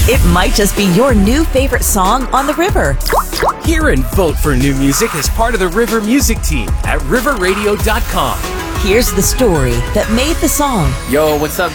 It might just be your new favorite song on the river. Hear and vote for new music as part of the River Music Team at riverradio.com. Here's the story that made the song. Yo, what's up,